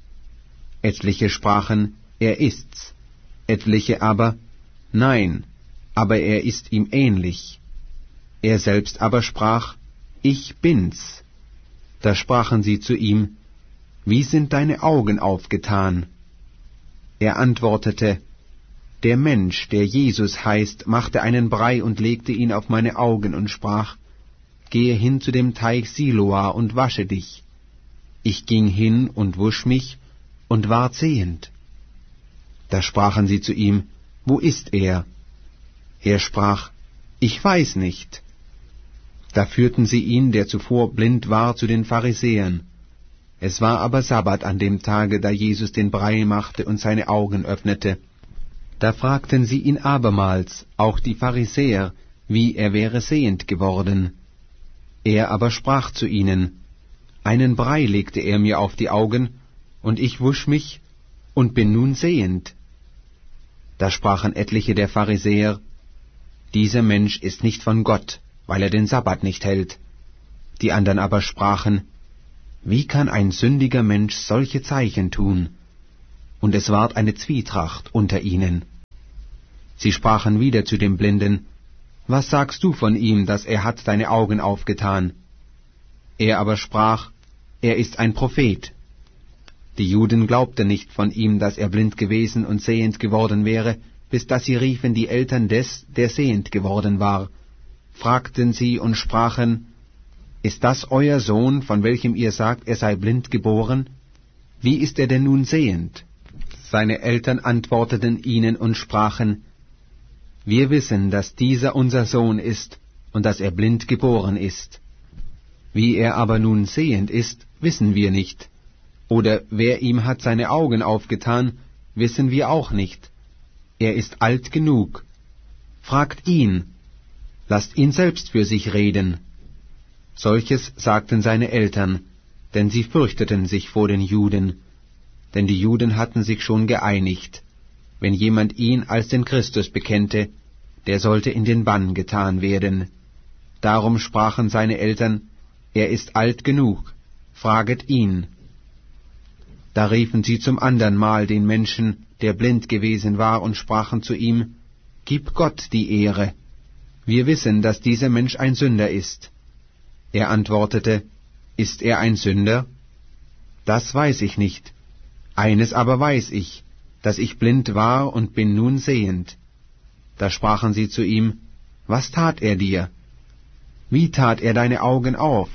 Etliche sprachen, er ist's. Etliche aber, nein, aber er ist ihm ähnlich. Er selbst aber sprach, ich bin's. Da sprachen sie zu ihm, wie sind deine Augen aufgetan? Er antwortete, der Mensch, der Jesus heißt, machte einen Brei und legte ihn auf meine Augen und sprach, gehe hin zu dem Teich Siloa und wasche dich. Ich ging hin und wusch mich und ward sehend. Da sprachen sie zu ihm, wo ist er? Er sprach, ich weiß nicht. Da führten sie ihn, der zuvor blind war, zu den Pharisäern. Es war aber Sabbat an dem Tage, da Jesus den Brei machte und seine Augen öffnete. Da fragten sie ihn abermals, auch die Pharisäer, wie er wäre sehend geworden. Er aber sprach zu ihnen, einen Brei legte er mir auf die Augen, und ich wusch mich und bin nun sehend. Da sprachen etliche der Pharisäer, dieser Mensch ist nicht von Gott, weil er den Sabbat nicht hält. Die andern aber sprachen, wie kann ein sündiger Mensch solche Zeichen tun? und es ward eine Zwietracht unter ihnen. Sie sprachen wieder zu dem Blinden: Was sagst du von ihm, dass er hat deine Augen aufgetan? Er aber sprach: Er ist ein Prophet. Die Juden glaubten nicht von ihm, dass er blind gewesen und sehend geworden wäre, bis dass sie riefen die Eltern des, der sehend geworden war, fragten sie und sprachen: Ist das euer Sohn, von welchem ihr sagt, er sei blind geboren? Wie ist er denn nun sehend? Seine Eltern antworteten ihnen und sprachen: Wir wissen, dass dieser unser Sohn ist und dass er blind geboren ist. Wie er aber nun sehend ist, wissen wir nicht. Oder wer ihm hat seine Augen aufgetan, wissen wir auch nicht. Er ist alt genug. Fragt ihn, lasst ihn selbst für sich reden. Solches sagten seine Eltern, denn sie fürchteten sich vor den Juden. Denn die Juden hatten sich schon geeinigt: Wenn jemand ihn als den Christus bekennte, der sollte in den Bann getan werden. Darum sprachen seine Eltern: Er ist alt genug, fraget ihn. Da riefen sie zum andern Mal den Menschen, der blind gewesen war, und sprachen zu ihm: Gib Gott die Ehre. Wir wissen, dass dieser Mensch ein Sünder ist. Er antwortete: Ist er ein Sünder? Das weiß ich nicht. Eines aber weiß ich, dass ich blind war und bin nun sehend. Da sprachen sie zu ihm: Was tat er dir? Wie tat er deine Augen auf?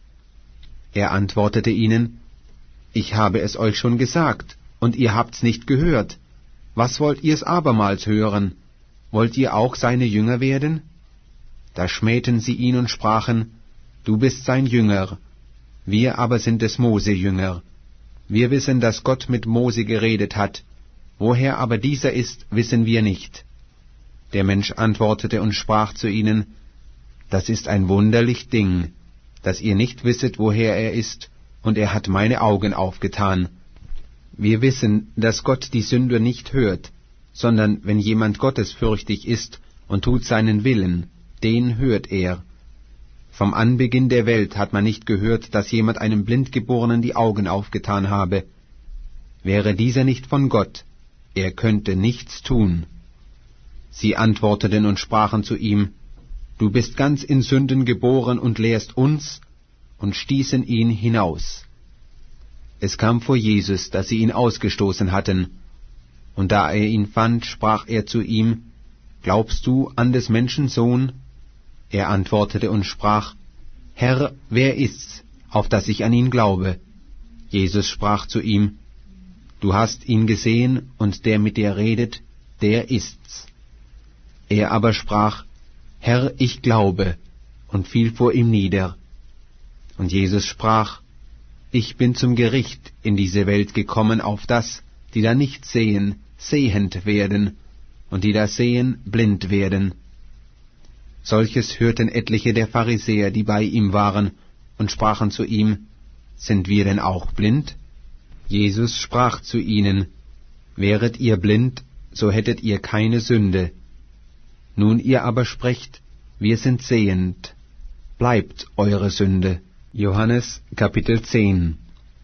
Er antwortete ihnen: Ich habe es euch schon gesagt, und ihr habt's nicht gehört. Was wollt ihr's abermals hören? Wollt ihr auch seine Jünger werden? Da schmähten sie ihn und sprachen: Du bist sein Jünger, wir aber sind des Mose Jünger. Wir wissen, dass Gott mit Mose geredet hat. Woher aber dieser ist, wissen wir nicht. Der Mensch antwortete und sprach zu ihnen: Das ist ein wunderlich Ding, dass ihr nicht wisset, woher er ist, und er hat meine Augen aufgetan. Wir wissen, dass Gott die Sünder nicht hört, sondern wenn jemand gottesfürchtig ist und tut seinen Willen, den hört er. Vom Anbeginn der Welt hat man nicht gehört, dass jemand einem Blindgeborenen die Augen aufgetan habe. Wäre dieser nicht von Gott, er könnte nichts tun. Sie antworteten und sprachen zu ihm: Du bist ganz in Sünden geboren und lehrst uns, und stießen ihn hinaus. Es kam vor Jesus, dass sie ihn ausgestoßen hatten, und da er ihn fand, sprach er zu ihm: Glaubst du an des Menschen Sohn? Er antwortete und sprach: Herr, wer ist's, auf dass ich an ihn glaube? Jesus sprach zu ihm: Du hast ihn gesehen, und der mit dir redet, der ist's. Er aber sprach: Herr, ich glaube, und fiel vor ihm nieder. Und Jesus sprach: Ich bin zum Gericht in diese Welt gekommen, auf das, die da nicht sehen, sehend werden, und die da sehen, blind werden. Solches hörten etliche der Pharisäer, die bei ihm waren, und sprachen zu ihm: Sind wir denn auch blind? Jesus sprach zu ihnen: Wäret ihr blind, so hättet ihr keine Sünde. Nun ihr aber sprecht: Wir sind sehend. Bleibt eure Sünde. Johannes Kapitel zehn.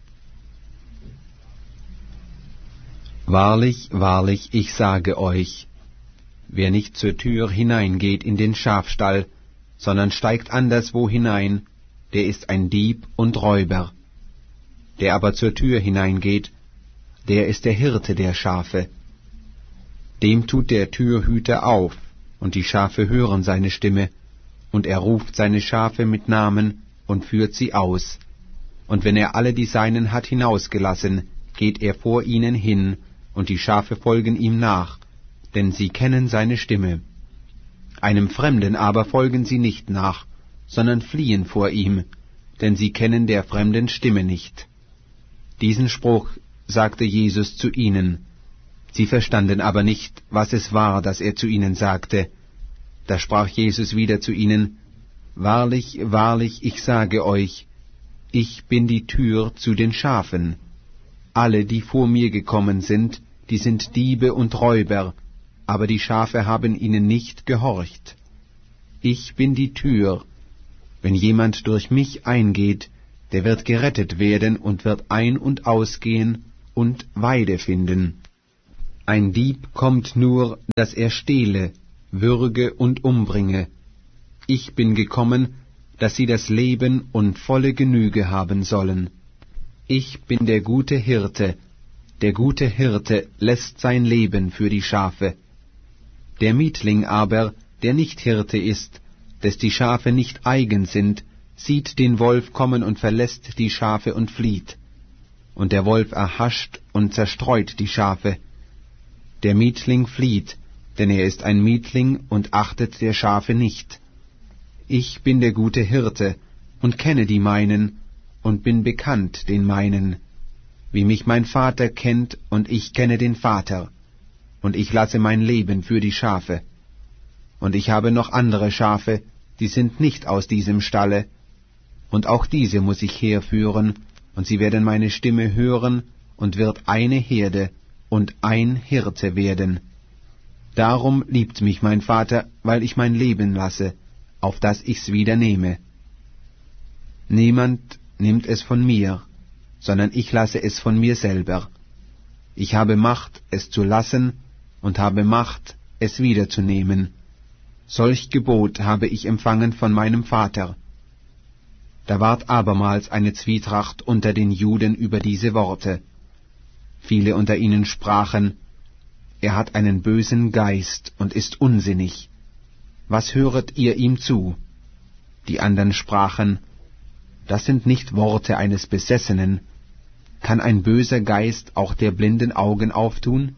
Wahrlich, wahrlich, ich sage euch, wer nicht zur Tür hineingeht in den Schafstall, sondern steigt anderswo hinein, der ist ein Dieb und Räuber. Der aber zur Tür hineingeht, der ist der Hirte der Schafe. Dem tut der Türhüter auf, und die Schafe hören seine Stimme, und er ruft seine Schafe mit Namen und führt sie aus. Und wenn er alle die Seinen hat hinausgelassen, geht er vor ihnen hin, und die Schafe folgen ihm nach, denn sie kennen seine Stimme. Einem Fremden aber folgen sie nicht nach, sondern fliehen vor ihm, denn sie kennen der fremden Stimme nicht. Diesen Spruch sagte Jesus zu ihnen. Sie verstanden aber nicht, was es war, das er zu ihnen sagte. Da sprach Jesus wieder zu ihnen: Wahrlich, wahrlich, ich sage euch, ich bin die Tür zu den Schafen. Alle, die vor mir gekommen sind, die sind Diebe und Räuber, aber die Schafe haben ihnen nicht gehorcht. Ich bin die Tür. Wenn jemand durch mich eingeht, der wird gerettet werden und wird ein- und ausgehen und Weide finden. Ein Dieb kommt nur, dass er stehle, würge und umbringe. Ich bin gekommen, dass sie das Leben und volle Genüge haben sollen. Ich bin der gute Hirte. Der gute Hirte lässt sein Leben für die Schafe. Der Mietling aber, der nicht Hirte ist, des die Schafe nicht eigen sind, sieht den Wolf kommen und verlässt die Schafe und flieht. Und der Wolf erhascht und zerstreut die Schafe. Der Mietling flieht, denn er ist ein Mietling und achtet der Schafe nicht. Ich bin der gute Hirte und kenne die meinen und bin bekannt den meinen, wie mich mein Vater kennt und ich kenne den Vater, und ich lasse mein Leben für die Schafe. Und ich habe noch andere Schafe, die sind nicht aus diesem Stalle, und auch diese muß ich herführen, und sie werden meine Stimme hören, und wird eine Herde und ein Hirte werden. Darum liebt mich mein Vater, weil ich mein Leben lasse, auf dass ich's wieder nehme. Niemand nimmt es von mir, sondern ich lasse es von mir selber. Ich habe Macht, es zu lassen, und habe Macht, es wiederzunehmen. Solch Gebot habe ich empfangen von meinem Vater. Da ward abermals eine Zwietracht unter den Juden über diese Worte. Viele unter ihnen sprachen, er hat einen bösen Geist und ist unsinnig. Was höret ihr ihm zu? Die andern sprachen, das sind nicht Worte eines Besessenen. Kann ein böser Geist auch der blinden Augen auftun?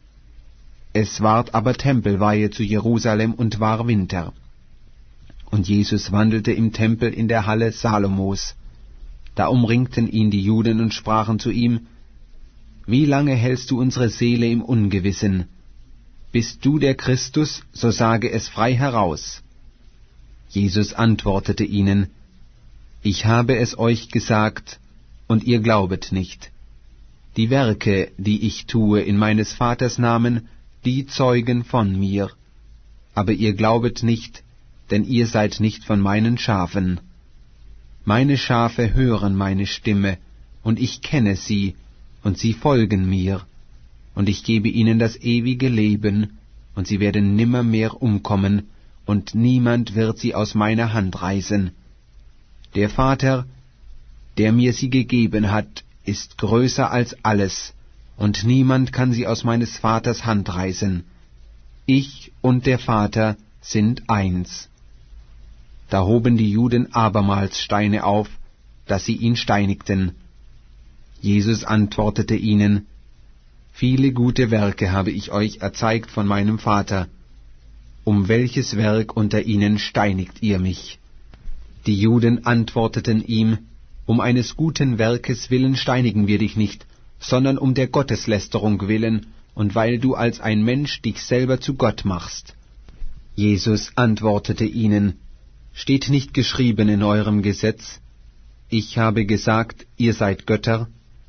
Es ward aber Tempelweihe zu Jerusalem und war Winter. Und Jesus wandelte im Tempel in der Halle Salomos. Da umringten ihn die Juden und sprachen zu ihm, wie lange hältst du unsere Seele im Ungewissen? Bist du der Christus, so sage es frei heraus. Jesus antwortete ihnen, ich habe es euch gesagt, und ihr glaubet nicht. Die Werke, die ich tue in meines Vaters Namen, die zeugen von mir. Aber ihr glaubet nicht, denn ihr seid nicht von meinen Schafen. Meine Schafe hören meine Stimme, und ich kenne sie, und sie folgen mir, und ich gebe ihnen das ewige Leben, und sie werden nimmermehr umkommen, und niemand wird sie aus meiner Hand reißen. Der Vater, der mir sie gegeben hat, ist größer als alles, und niemand kann sie aus meines Vaters Hand reißen. Ich und der Vater sind eins. Da hoben die Juden abermals Steine auf, dass sie ihn steinigten. Jesus antwortete ihnen, viele gute Werke habe ich euch erzeigt von meinem Vater. Um welches Werk unter ihnen steinigt ihr mich? Die Juden antworteten ihm, um eines guten Werkes willen steinigen wir dich nicht, sondern um der Gotteslästerung willen, und weil du als ein Mensch dich selber zu Gott machst. Jesus antwortete ihnen, steht nicht geschrieben in eurem Gesetz, ich habe gesagt, ihr seid Götter?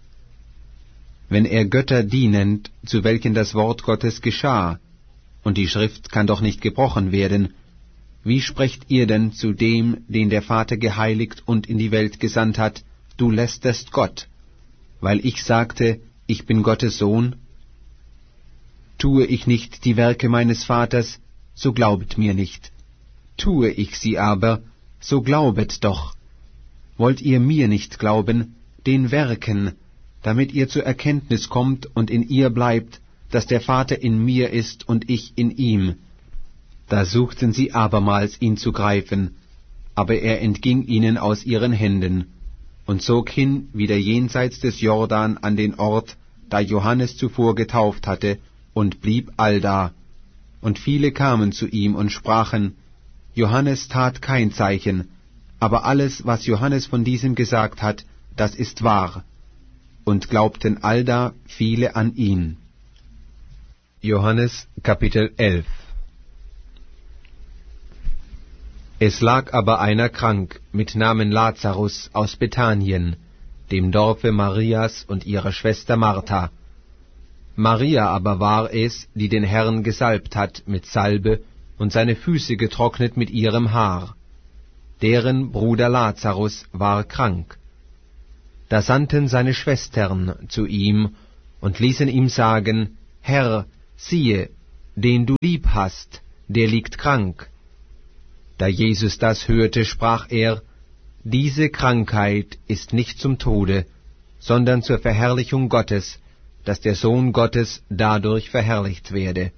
Wenn er Götter dienend, zu welchen das Wort Gottes geschah, und die Schrift kann doch nicht gebrochen werden, wie sprecht ihr denn zu dem, den der Vater geheiligt und in die Welt gesandt hat, du lästerst Gott, weil ich sagte, ich bin Gottes Sohn? Tue ich nicht die Werke meines Vaters, so glaubet mir nicht. Tue ich sie aber, so glaubet doch. Wollt ihr mir nicht glauben, den Werken, damit ihr zur Erkenntnis kommt und in ihr bleibt, dass der Vater in mir ist und ich in ihm. Da suchten sie abermals ihn zu greifen, aber er entging ihnen aus ihren Händen und zog hin wieder jenseits des Jordan an den Ort, da Johannes zuvor getauft hatte, und blieb allda. Und viele kamen zu ihm und sprachen, Johannes tat kein Zeichen, aber alles, was Johannes von diesem gesagt hat, das ist wahr. Und glaubten allda viele an ihn. Johannes Kapitel elf. Es lag aber einer krank mit Namen Lazarus aus Bethanien, dem Dorfe Marias und ihrer Schwester Martha. Maria aber war es, die den Herrn gesalbt hat mit Salbe und seine Füße getrocknet mit ihrem Haar. Deren Bruder Lazarus war krank. Da sandten seine Schwestern zu ihm und ließen ihm sagen, Herr, siehe, den du lieb hast, der liegt krank. Da Jesus das hörte, sprach er, diese Krankheit ist nicht zum Tode, sondern zur Verherrlichung Gottes, dass der Sohn Gottes dadurch verherrlicht werde.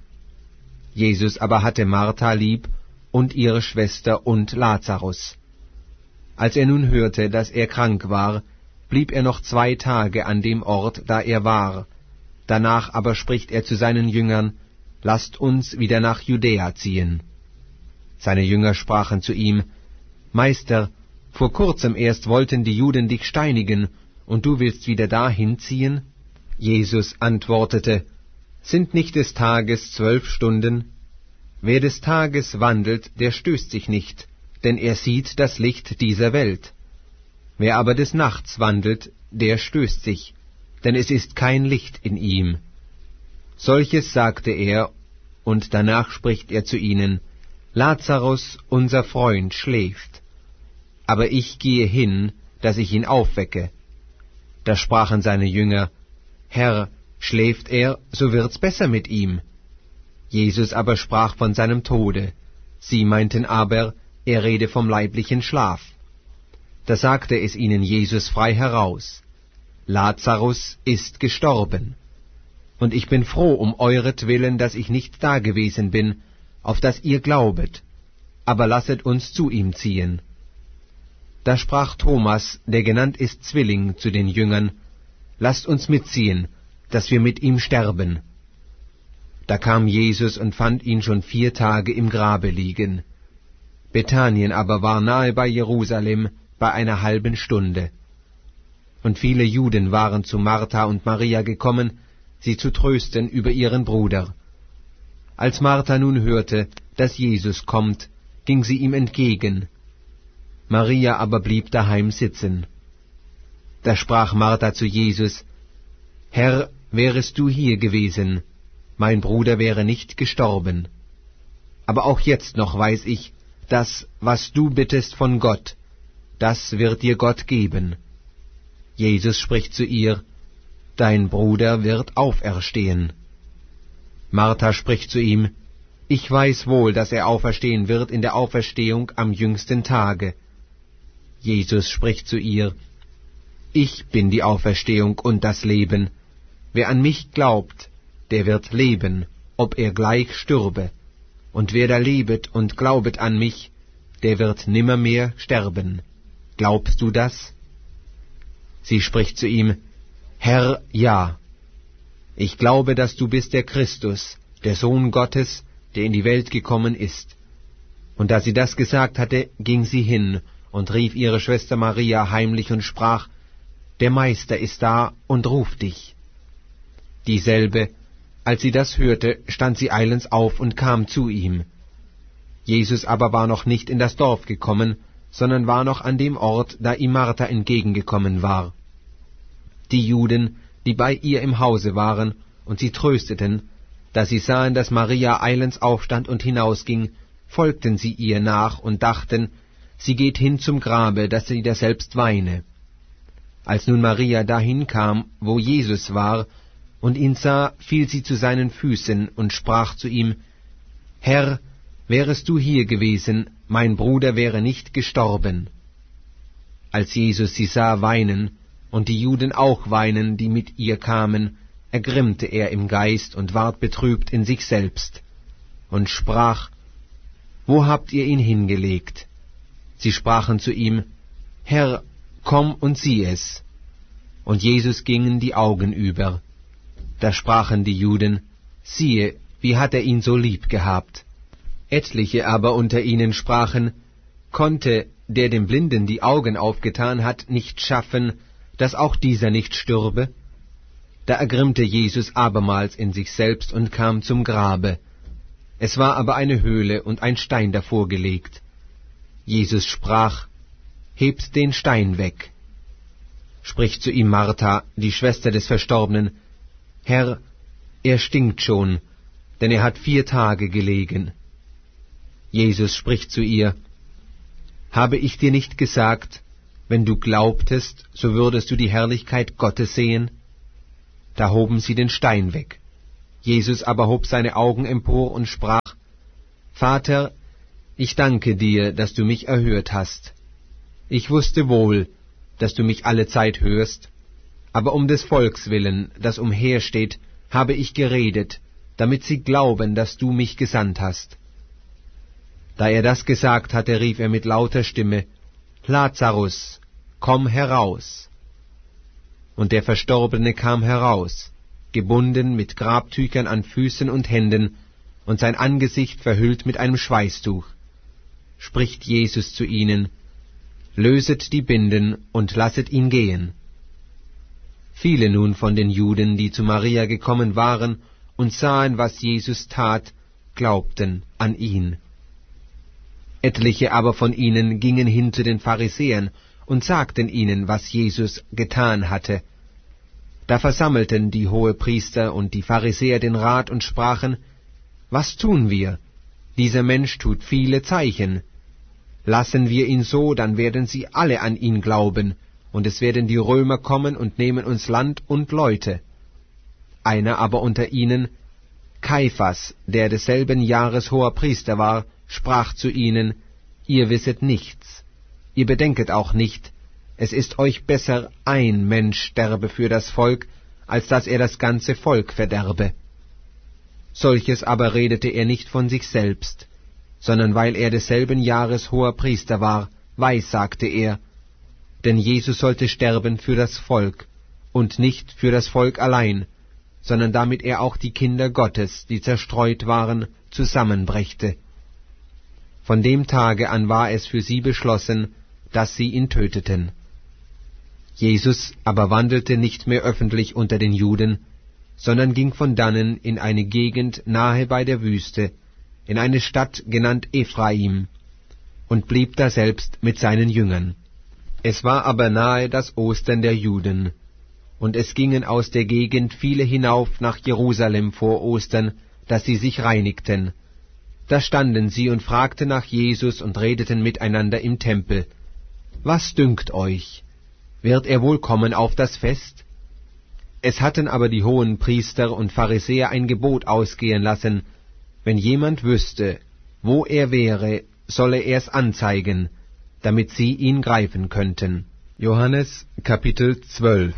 Jesus aber hatte Martha lieb und ihre Schwester und Lazarus. Als er nun hörte, dass er krank war, blieb er noch zwei Tage an dem Ort, da er war. Danach aber spricht er zu seinen Jüngern, lasst uns wieder nach Judäa ziehen. Seine Jünger sprachen zu ihm, Meister, vor kurzem erst wollten die Juden dich steinigen, und du willst wieder dahin ziehen? Jesus antwortete, sind nicht des Tages zwölf Stunden? Wer des Tages wandelt, der stößt sich nicht, denn er sieht das Licht dieser Welt. Wer aber des Nachts wandelt, der stößt sich, denn es ist kein Licht in ihm. Solches sagte er, und danach spricht er zu ihnen, Lazarus, unser Freund, schläft. Aber ich gehe hin, dass ich ihn aufwecke. Da sprachen seine Jünger, Herr, schläft er, so wird's besser mit ihm. Jesus aber sprach von seinem Tode. Sie meinten aber, er rede vom leiblichen Schlaf. Da sagte es ihnen Jesus frei heraus, Lazarus ist gestorben. Und ich bin froh um euretwillen, dass ich nicht dagewesen bin, auf dass ihr glaubet, aber lasset uns zu ihm ziehen. Da sprach Thomas, der genannt ist Zwilling, zu den Jüngern, lasst uns mitziehen, dass wir mit ihm sterben. Da kam Jesus und fand ihn schon vier Tage im Grabe liegen. Bethanien aber war nahe bei Jerusalem, bei einer halben Stunde. Und viele Juden waren zu Martha und Maria gekommen, sie zu trösten über ihren Bruder. Als Martha nun hörte, dass Jesus kommt, ging sie ihm entgegen. Maria aber blieb daheim sitzen. Da sprach Martha zu Jesus, Herr, wärest du hier gewesen, mein Bruder wäre nicht gestorben. Aber auch jetzt noch weiß ich, dass, was du bittest von Gott, das wird dir Gott geben. Jesus spricht zu ihr, dein Bruder wird auferstehen. Martha spricht zu ihm, ich weiß wohl, dass er auferstehen wird in der Auferstehung am jüngsten Tage. Jesus spricht zu ihr, ich bin die Auferstehung und das Leben. Wer an mich glaubt, der wird leben, ob er gleich stürbe. Und wer da lebet und glaubet an mich, der wird nimmermehr sterben. Glaubst du das? Sie spricht zu ihm, Herr, ja. Ich glaube, dass du bist der Christus, der Sohn Gottes, der in die Welt gekommen ist. Und da sie das gesagt hatte, ging sie hin und rief ihre Schwester Maria heimlich und sprach, der Meister ist da und ruft dich. Dieselbe, als sie das hörte, stand sie eilends auf und kam zu ihm. Jesus aber war noch nicht in das Dorf gekommen, sondern war noch an dem Ort, da ihm Martha entgegengekommen war. Die Juden, die bei ihr im Hause waren und sie trösteten, da sie sahen, dass Maria eilends aufstand und hinausging, folgten sie ihr nach und dachten, sie geht hin zum Grabe, dass sie daselbst weine. Als nun Maria dahin kam, wo Jesus war, und ihn sah, fiel sie zu seinen Füßen und sprach zu ihm, Herr, wärest du hier gewesen, mein Bruder wäre nicht gestorben. Als Jesus sie sah weinen, und die Juden auch weinen, die mit ihr kamen, ergrimmte er im Geist und ward betrübt in sich selbst, und sprach, Wo habt ihr ihn hingelegt? Sie sprachen zu ihm, Herr, komm und sieh es. Und Jesus gingen die Augen über. Da sprachen die Juden, siehe, wie hat er ihn so lieb gehabt. Etliche aber unter ihnen sprachen, konnte, der dem Blinden die Augen aufgetan hat, nicht schaffen, dass auch dieser nicht stürbe? Da ergrimmte Jesus abermals in sich selbst und kam zum Grabe. Es war aber eine Höhle und ein Stein davor gelegt. Jesus sprach, hebt den Stein weg. Spricht zu ihm Martha, die Schwester des Verstorbenen, Herr, er stinkt schon, denn er hat vier Tage gelegen. Jesus spricht zu ihr, Habe ich dir nicht gesagt, wenn du glaubtest, so würdest du die Herrlichkeit Gottes sehen? Da hoben sie den Stein weg. Jesus aber hob seine Augen empor und sprach: Vater, ich danke dir, dass du mich erhört hast. Ich wusste wohl, dass du mich alle Zeit hörst, aber um des Volks willen, das umhersteht, habe ich geredet, damit sie glauben, dass du mich gesandt hast. Da er das gesagt hatte, rief er mit lauter Stimme: Lazarus, komm heraus. Und der Verstorbene kam heraus, gebunden mit Grabtüchern an Füßen und Händen und sein Angesicht verhüllt mit einem Schweißtuch. Spricht Jesus zu ihnen: Löset die Binden und lasset ihn gehen. Viele nun von den Juden, die zu Maria gekommen waren und sahen, was Jesus tat, glaubten an ihn. Etliche aber von ihnen gingen hin zu den Pharisäern und sagten ihnen, was Jesus getan hatte. Da versammelten die Hohepriester und die Pharisäer den Rat und sprachen: Was tun wir? Dieser Mensch tut viele Zeichen. Lassen wir ihn so, dann werden sie alle an ihn glauben, und es werden die Römer kommen und nehmen uns Land und Leute. Einer aber unter ihnen, Kaiphas, der desselben Jahres Hoherpriester war, sprach zu ihnen: Ihr wisset nichts, ihr bedenket auch nicht, es ist euch besser, ein Mensch sterbe für das Volk, als dass er das ganze Volk verderbe. Solches aber redete er nicht von sich selbst, sondern weil er desselben Jahres Hoherpriester war, weissagte er, denn Jesus sollte sterben für das Volk, und nicht für das Volk allein, sondern damit er auch die Kinder Gottes, die zerstreut waren, zusammenbrächte. Von dem Tage an war es für sie beschlossen, dass sie ihn töteten. Jesus aber wandelte nicht mehr öffentlich unter den Juden, sondern ging von dannen in eine Gegend nahe bei der Wüste, in eine Stadt genannt Ephraim, und blieb daselbst mit seinen Jüngern. Es war aber nahe das Ostern der Juden, und es gingen aus der Gegend viele hinauf nach Jerusalem vor Ostern, dass sie sich reinigten. Da standen sie und fragten nach Jesus und redeten miteinander im Tempel: Was dünkt euch? Wird er wohl kommen auf das Fest? Es hatten aber die hohen Priester und Pharisäer ein Gebot ausgehen lassen: Wenn jemand wüsste, wo er wäre, solle er's anzeigen, damit sie ihn greifen könnten. Johannes Kapitel zwölf.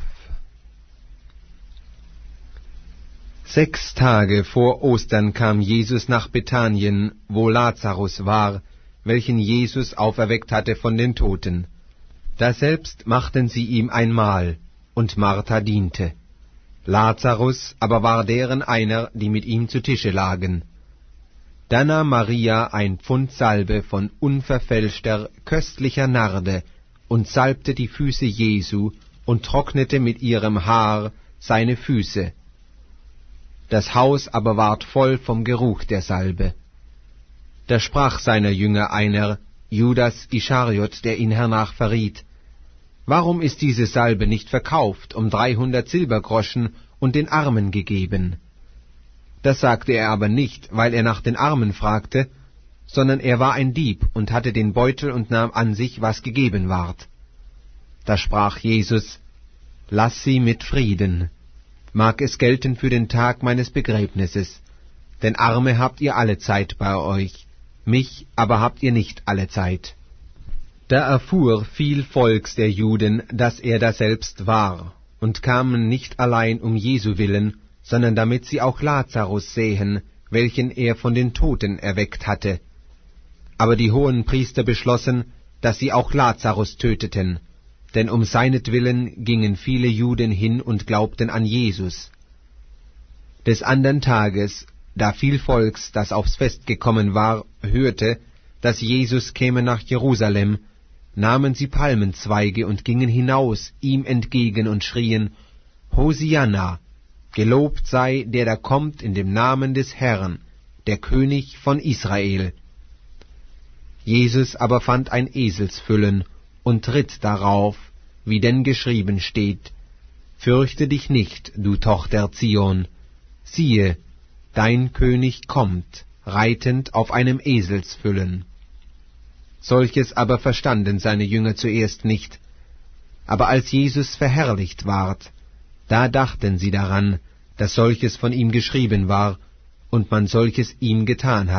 Sechs Tage vor Ostern kam Jesus nach Bethanien, wo Lazarus war, welchen Jesus auferweckt hatte von den Toten. Daselbst machten sie ihm ein Mahl, und Martha diente. Lazarus aber war deren einer, die mit ihm zu Tische lagen. Da nahm Maria ein Pfund Salbe von unverfälschter, köstlicher Narde und salbte die Füße Jesu und trocknete mit ihrem Haar seine Füße. Das Haus aber ward voll vom Geruch der Salbe. Da sprach seiner Jünger einer, Judas Ischariot, der ihn hernach verriet: Warum ist diese Salbe nicht verkauft, um dreihundert Silbergroschen und den Armen gegeben? Das sagte er aber nicht, weil er nach den Armen fragte, sondern er war ein Dieb und hatte den Beutel und nahm an sich, was gegeben ward. Da sprach Jesus: Lass sie mit Frieden. Mag es gelten für den Tag meines Begräbnisses, denn Arme habt ihr alle Zeit bei euch, mich aber habt ihr nicht alle Zeit. Da erfuhr viel Volks der Juden, dass er daselbst war, und kamen nicht allein um Jesu willen, sondern damit sie auch Lazarus sähen, welchen er von den Toten erweckt hatte. Aber die hohen Priester beschlossen, dass sie auch Lazarus töteten, denn um seinetwillen gingen viele Juden hin und glaubten an Jesus. Des andern Tages, da viel Volks, das aufs Fest gekommen war, hörte, dass Jesus käme nach Jerusalem, nahmen sie Palmenzweige und gingen hinaus ihm entgegen und schrien: Hosianna, gelobt sei, der da kommt in dem Namen des Herrn, der König von Israel. Jesus aber fand ein Eselsfüllen und ritt darauf, wie denn geschrieben steht: Fürchte dich nicht, du Tochter Zion, siehe, dein König kommt, reitend auf einem Eselsfüllen. Solches aber verstanden seine Jünger zuerst nicht. Aber als Jesus verherrlicht ward, Da dachten sie daran, dass solches von ihm geschrieben war, und man solches ihm getan